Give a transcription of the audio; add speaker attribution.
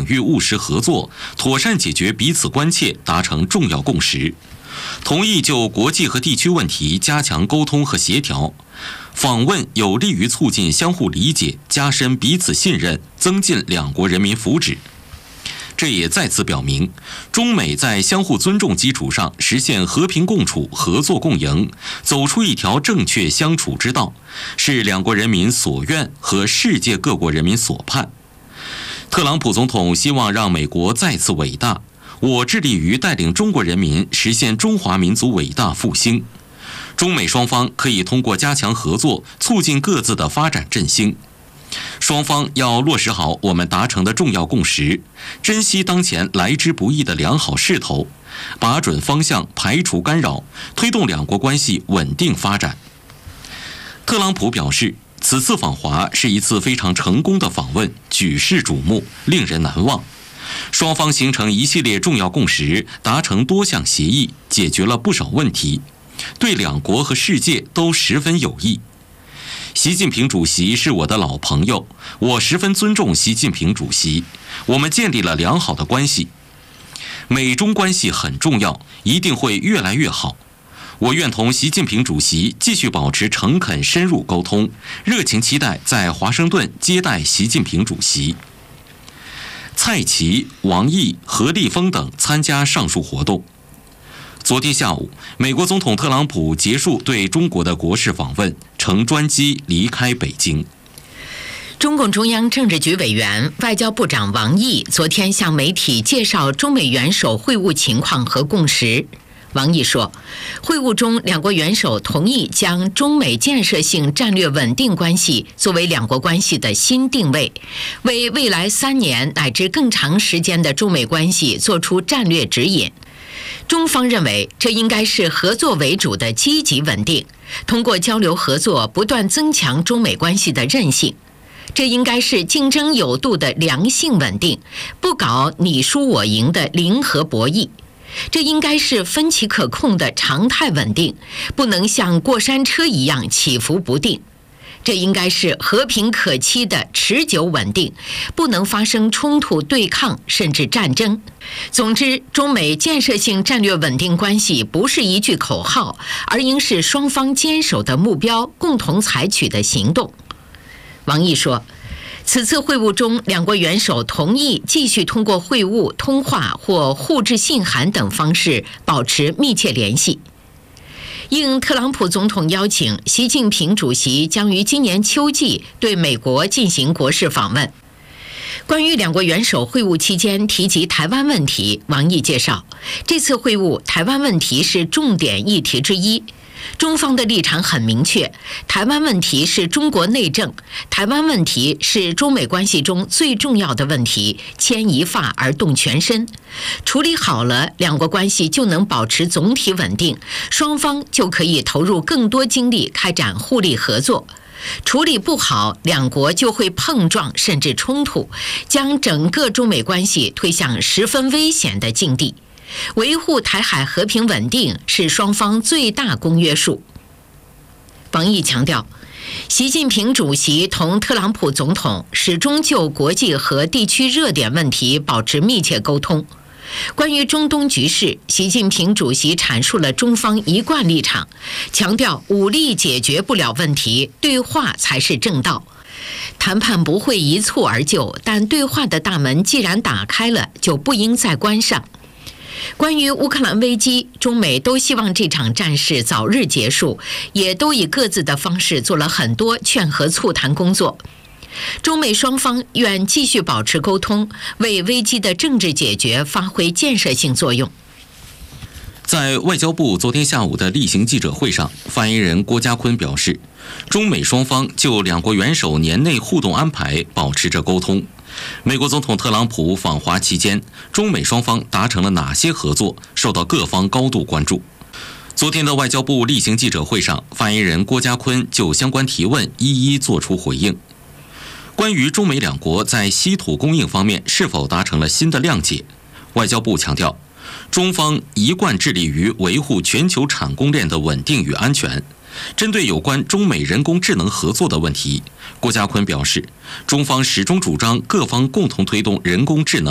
Speaker 1: 领域务实合作，妥善解决彼此关切，达成重要共识。同意就国际和地区问题加强沟通和协调。访问有利于促进相互理解，加深彼此信任，增进两国人民福祉。这也再次表明，中美在相互尊重基础上实现和平共处、合作共赢，走出一条正确相处之道，是两国人民所愿和世界各国人民所盼。特朗普总统希望让美国再次伟大，我致力于带领中国人民实现中华民族伟大复兴。中美双方可以通过加强合作，促进各自的发展振兴。双方要落实好我们达成的重要共识，珍惜当前来之不易的良好势头，把准方向，排除干扰，推动两国关系稳定发展。特朗普表示，此次访华是一次非常成功的访问，举世瞩目，令人难忘。双方形成一系列重要共识，达成多项协议，解决了不少问题，对两国和世界都十分有益。习近平主席是我的老朋友，我十分尊重习近平主席，我们建立了良好的关系。美中关系很重要，一定会越来越好。我愿同习近平主席继续保持诚恳深入沟通，热情期待在华盛顿接待习近平主席。蔡奇、王毅、何立峰等参加上述活动。昨天下午，美国总统特朗普结束对中国的国事访问，乘专机离开北京。
Speaker 2: 中共中央政治局委员、外交部长王毅昨天向媒体介绍中美元首会晤情况和共识。王毅说，会晤中两国元首同意将中美建设性战略稳定关系作为两国关系的新定位，为未来3年乃至更长时间的中美关系作出战略指引。中方认为，这应该是合作为主的积极稳定，通过交流合作不断增强中美关系的韧性。这应该是竞争有度的良性稳定，不搞你输我赢的零和博弈。这应该是分歧可控的常态稳定，不能像过山车一样起伏不定。这应该是和平可期的持久稳定，不能发生冲突对抗甚至战争。总之，中美建设性战略稳定关系不是一句口号，而应是双方坚守的目标，共同采取的行动。王毅说，此次会晤中，两国元首同意继续通过会晤、通话或互致信函等方式保持密切联系。应特朗普总统邀请，习近平主席将于今年秋季对美国进行国事访问。关于两国元首会晤期间提及台湾问题，王毅介绍，这次会晤台湾问题是重点议题之一。中方的立场很明确，台湾问题是中国内政，台湾问题是中美关系中最重要的问题，牵一发而动全身。处理好了，两国关系就能保持总体稳定，双方就可以投入更多精力开展互利合作。处理不好，两国就会碰撞甚至冲突，将整个中美关系推向十分危险的境地。维护台海和平稳定是双方最大公约数。王毅强调，习近平主席同特朗普总统始终就国际和地区热点问题保持密切沟通。关于中东局势，习近平主席阐述了中方一贯立场，强调武力解决不了问题，对话才是正道。谈判不会一蹴而就，但对话的大门既然打开了，就不应再关上。关于乌克兰危机，中美都希望这场战事早日结束，也都以各自的方式做了很多劝和促谈工作。中美双方愿继续保持沟通，为危机的政治解决发挥建设性作用。
Speaker 1: 在外交部昨天下午的例行记者会上，发言人郭家坤表示，中美双方就两国元首年内互动安排保持着沟通。美国总统特朗普访华期间，中美双方达成了哪些合作，受到各方高度关注。昨天的外交部例行记者会上，发言人郭家坤就相关提问一一作出回应。关于中美两国在稀土供应方面是否达成了新的谅解，外交部强调，中方一贯致力于维护全球产供链的稳定与安全。针对有关中美人工智能合作的问题，郭家坤表示，中方始终主张各方共同推动人工智能